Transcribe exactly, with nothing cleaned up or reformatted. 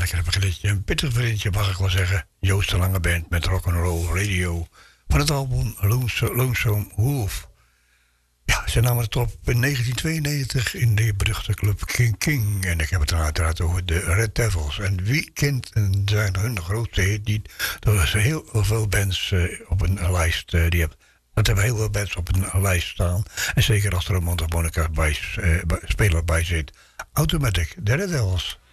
lekker vriendje, een pittig vriendje mag ik wel zeggen. Joost de Lange Band met Rock'n'Roll Radio van het album Lonesome Wolf. Ja, ze namen het op in negentien tweeënnegentig in de beruchte club King King. En ik heb het dan uiteraard over de Red Devils. En wie kent en zijn hun grootste hit? Die, er zijn heel veel bands uh, op een lijst. Uh, die hebben, dat hebben heel veel bands op een lijst staan. En zeker als er een mondharmonica bij, uh, bij, speler bij zit. Automatic, de Red Devils.